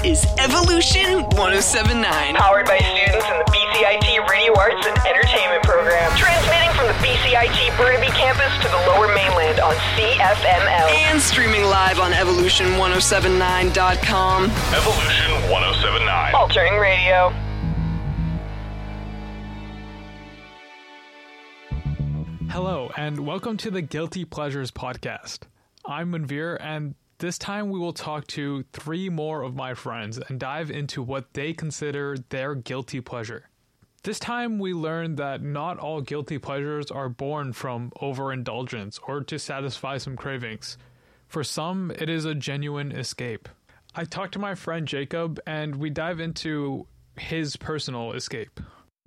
is Evolution 1079. Powered by students in the BCIT Radio Arts and Entertainment program. Transmitting from the BCIT Burnaby campus to the Lower Mainland on CFML. And streaming live on Evolution1079.com. Evolution 1079. Altering radio. Hello, and welcome to the Guilty Pleasures podcast. I'm Manveer, and this time we will talk to three more of my friends and dive into what they consider their guilty pleasure. This time we learned that not all guilty pleasures are born from overindulgence or to satisfy some cravings. For some, it is a genuine escape. I talked to my friend Jacob, and we dive into his personal escape.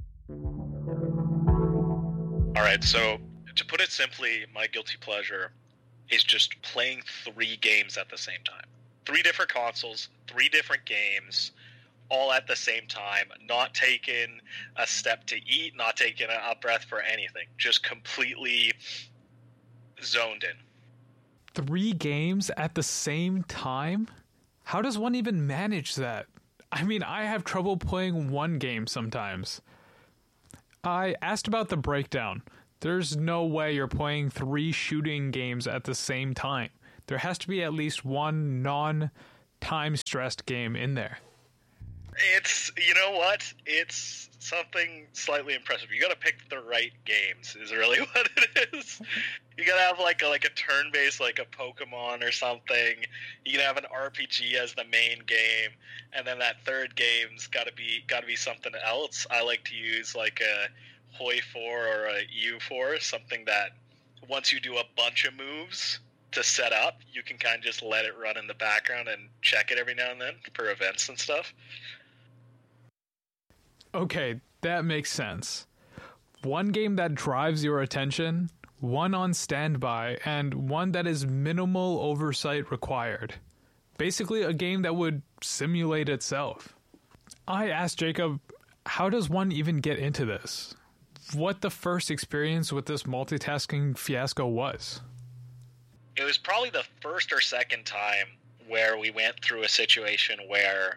All right, so to put it simply, my guilty pleasure is just playing 3 games at the same time. 3 different consoles, 3 different games, all at the same time, not taking a step to eat, not taking a breath for anything, just completely zoned in. 3 games at the same time? How does one even manage that? I mean, I have trouble playing one game sometimes. I asked about the breakdown. There's no way you're playing 3 shooting games at the same time. There has to be at least one non-time stressed game in there. It's, you know what? It's something slightly impressive. You gotta pick the right games is really what it is. You gotta have like a turn-based, like a Pokemon or something. You gotta have an RPG as the main game, and then that third game's gotta be something else. I like to use like a Hoi 4 or a U4, something that once you do a bunch of moves to set up, you can kind of just let it run in the background and check it every now and then for events and stuff. Okay, that makes sense. One game that drives your attention, one on standby, and one that is minimal oversight required. Basically a game that would simulate itself. I asked Jacob, how does one even get into this? What the first experience with this multitasking fiasco was? It was probably the first or second time where we went through a situation where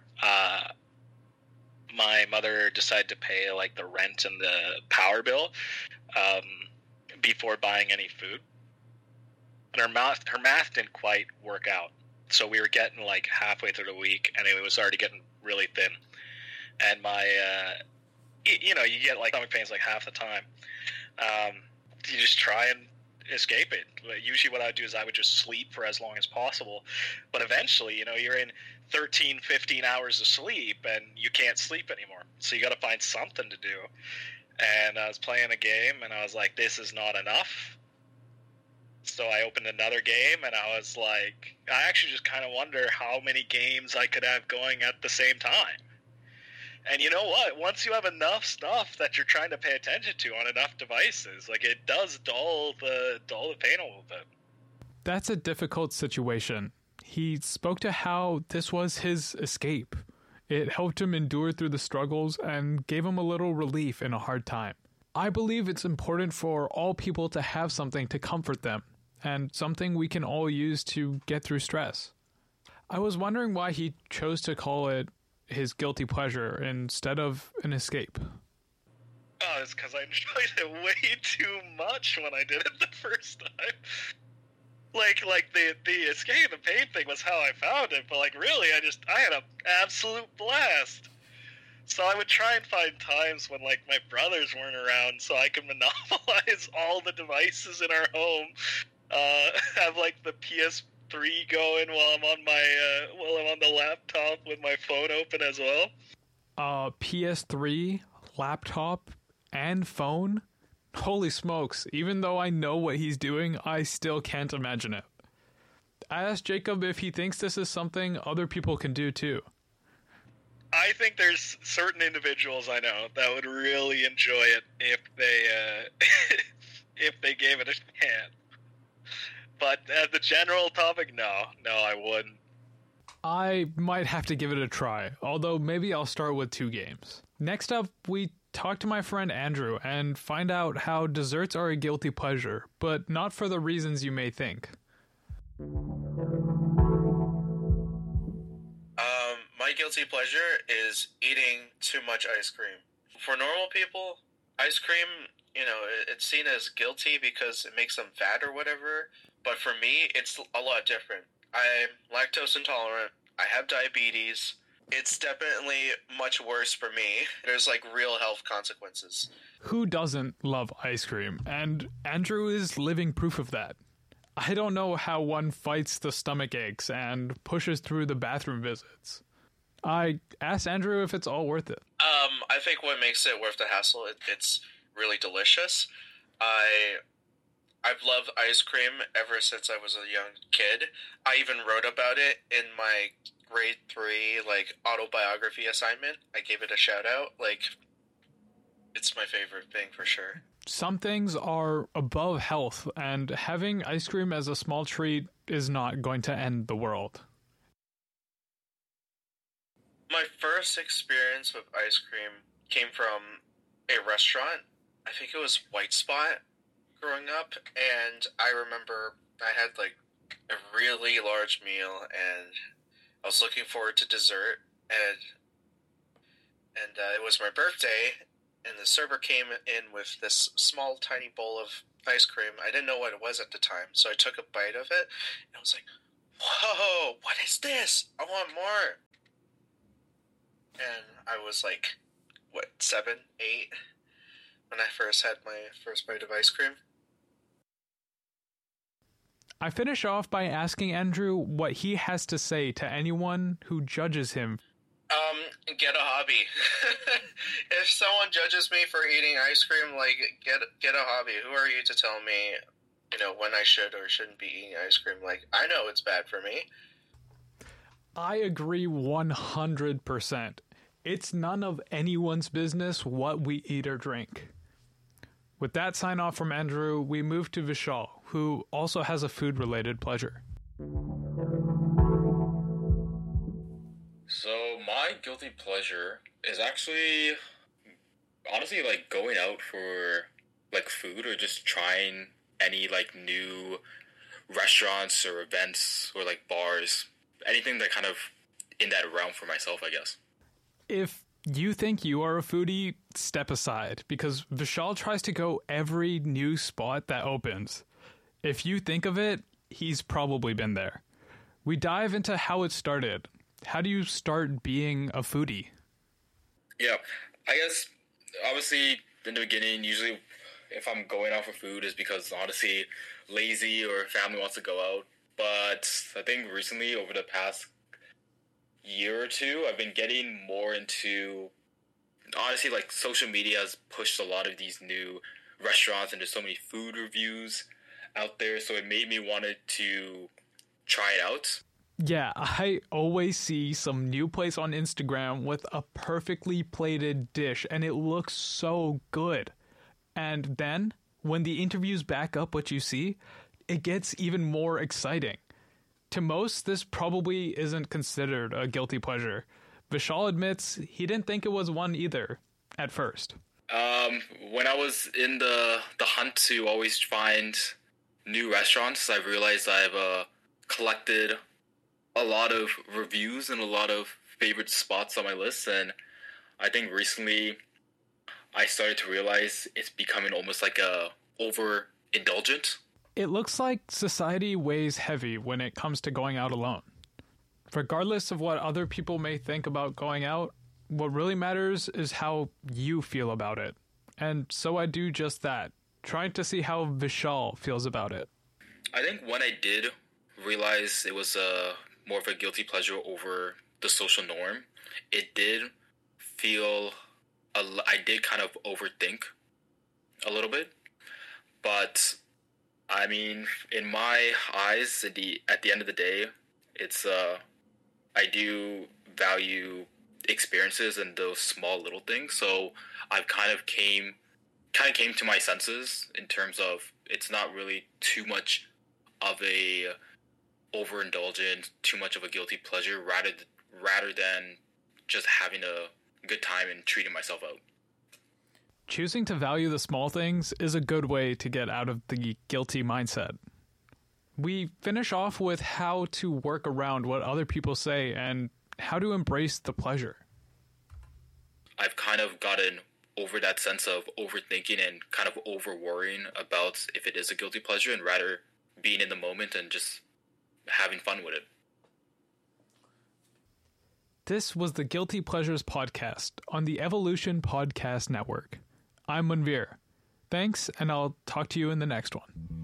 my mother decided to pay like the rent and the power bill before buying any food. And her math didn't quite work out. So we were getting like halfway through the week, and it was already getting really thin. And my, you get like stomach pains like half the time. You just try and escape it. Usually what I would do is I would just sleep for as long as possible. But eventually, you're in 13, 15 hours of sleep, and you can't sleep anymore. So you got to find something to do. And I was playing a game, and I was like, this is not enough. So I opened another game, and I was like, I actually just kind of wonder how many games I could have going at the same time. And you know what? Once you have enough stuff that you're trying to pay attention to on enough devices, like it does dull the pain a little bit. That's a difficult situation. He spoke to how this was his escape. It helped him endure through the struggles and gave him a little relief in a hard time. I believe it's important for all people to have something to comfort them, and something we can all use to get through stress. I was wondering why he chose to call it his guilty pleasure instead of an escape. Oh, it's because I enjoyed it way too much when I did it the first time. Like the escape, the pain thing was how I found it, but like really, I had an absolute blast. So I would try and find times when like my brothers weren't around, so I could monopolize all the devices in our home. Have like the PS3 going while I'm on the laptop with my phone open as well. PS3, laptop, and phone? Holy smokes, even though I know what he's doing, I still can't imagine it. I asked Jacob if he thinks this is something other people can do too. I think there's certain individuals I know that would really enjoy it if they gave it a chance. But as the general topic, no, I wouldn't. I might have to give it a try, although maybe I'll start with 2 games. Next up, we talk to my friend Andrew and find out how desserts are a guilty pleasure, but not for the reasons you may think. My My guilty pleasure is eating too much ice cream. For normal people, ice cream, it's seen as guilty because it makes them fat or whatever. But for me, it's a lot different. I'm lactose intolerant. I have diabetes. It's definitely much worse for me. There's real health consequences. Who doesn't love ice cream? And Andrew is living proof of that. I don't know how one fights the stomach aches and pushes through the bathroom visits. I asked Andrew if it's all worth it. I think what makes it worth the hassle, it's really delicious. I've loved ice cream ever since I was a young kid. I even wrote about it in my grade 3 autobiography assignment. I gave it a shout out. It's my favorite thing for sure. Some things are above health, and having ice cream as a small treat is not going to end the world. My first experience with ice cream came from a restaurant. I think it was White Spot growing up, and I remember I had a really large meal, and I was looking forward to dessert, and it was my birthday, and the server came in with this small, tiny bowl of ice cream. I didn't know what it was at the time, so I took a bite of it, and I was like, whoa, what is this? I want more. And I was 7, 8, when I first had my first bite of ice cream. I finish off by asking Andrew what he has to say to anyone who judges him. Get a hobby. If someone judges me for eating ice cream, get a hobby. Who are you to tell me, when I should or shouldn't be eating ice cream? I know it's bad for me. I agree 100%. It's none of anyone's business what we eat or drink. With that sign off from Andrew, we move to Vishal, who also has a food-related pleasure. So my guilty pleasure is actually, honestly, going out for, food or just trying any, new restaurants or events or, bars. Anything that kind of in that realm for myself, I guess. If you think you are a foodie, step aside, because Vishal tries to go every new spot that opens. If you think of it, he's probably been there. We dive into how it started. How do you start being a foodie? Yeah, I guess, obviously, in the beginning, usually if I'm going out for food is because, honestly, lazy or family wants to go out. But I think recently, over the past year or two, I've been getting more into, honestly, social media has pushed a lot of these new restaurants, and there's so many food reviews out there, so it made me wanted to try it out. Yeah, I always see some new place on Instagram with a perfectly plated dish, and it looks so good. And then, when the interviews back up what you see, it gets even more exciting. To most, this probably isn't considered a guilty pleasure. Vishal admits he didn't think it was one either, at first. When I was in the hunt to always find new restaurants, I realized I've collected a lot of reviews and a lot of favorite spots on my list, and I think recently I started to realize it's becoming almost like a overindulgent. It looks like society weighs heavy when it comes to going out alone. Regardless of what other people may think about going out, what really matters is how you feel about it. And so I do just that, trying to see how Vishal feels about it. I think when I did realize it was more of a guilty pleasure over the social norm, it did feel, I did kind of overthink a little bit. But, I mean, in my eyes, at the end of the day, it's, I do value experiences and those small little things. So I've kind of came to my senses in terms of it's not really too much of a overindulgent, too much of a guilty pleasure, rather than just having a good time and treating myself out. Choosing to value the small things is a good way to get out of the guilty mindset. We finish off with how to work around what other people say and how to embrace the pleasure. I've kind of gotten over that sense of overthinking and kind of over worrying about if it is a guilty pleasure, and rather being in the moment and just having fun with it. This was the Guilty Pleasures podcast on the Evolution Podcast Network. I'm Manveer. Thanks, and I'll talk to you in the next one.